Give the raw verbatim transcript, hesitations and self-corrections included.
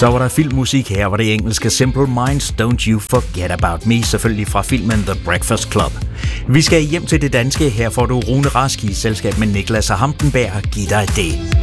Så var der filmmusik. Her var det engelske Simple Minds, Don't You Forget About Me, selvfølgelig fra filmen The Breakfast Club. Vi skal hjem til det danske. Her får du Rune Rask i selskab med Niklas og Hampenberg. Giv dig det.